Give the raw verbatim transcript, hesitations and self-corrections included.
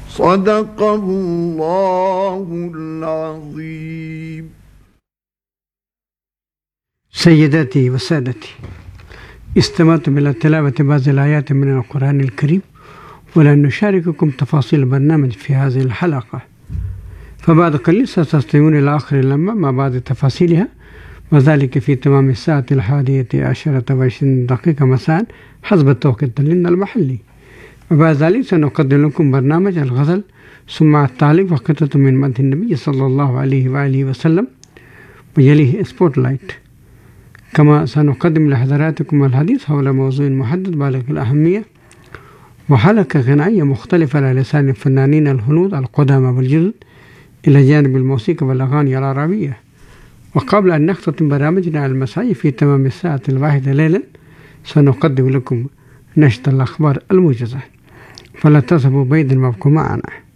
صدق الله العظيم. سيداتي وسادتي، استمعتم إلى تلاوة بعض الآيات من القرآن الكريم، ولن نشارككم تفاصيل البرنامج في هذه الحلقة، فبعد قليل ستستمعون إلى آخر اللمة مع بعض تفاصيلها، وذلك في تمام الساعة الحادية عشرة وعشرين دقيقة مساء حسب التوقيت لنا المحلي. وبعد ذلك سنقدم لكم برنامج الغزل، ثم التعليق وقطعة من مدح النبي صلى الله عليه وآله وسلم، ويليه سبوت لايت. كما سنقدم لحضراتكم الحديث حول موضوع محدد بالغ الأهمية، وحلقة غنائية مختلفة على لسان الفنانين الهنود القدامى والجدد، إلى جانب الموسيقى والأغاني العربية. وقبل أن نختتم برامجنا المسائي في تمام الساعة الواحدة ليلا، سنقدم لكم نشرة الأخبار الموجزة، فلا تذهبوا بعيدا وابقوا معنا.